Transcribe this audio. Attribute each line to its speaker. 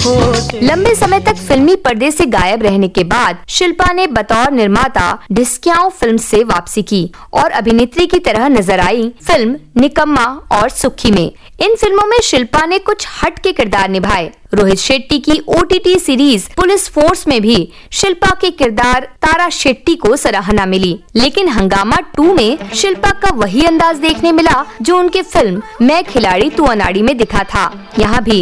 Speaker 1: लंबे समय तक फिल्मी पर्दे से गायब रहने के बाद शिल्पा ने बतौर निर्माता ढिसक्याओं फिल्म से वापसी की और अभिनेत्री की तरह नजर आई फिल्म निकम्मा और सुखी में। इन फिल्मों में शिल्पा ने कुछ हट के किरदार निभाए। रोहित शेट्टी की OTT सीरीज पुलिस फोर्स में भी शिल्पा के किरदार तारा शेट्टी को सराहना मिली, लेकिन हंगामा 2 में शिल्पा का वही अंदाज देखने मिला जो उनके फिल्म मैं खिलाड़ी तू अनाड़ी में दिखा था। यहाँ भी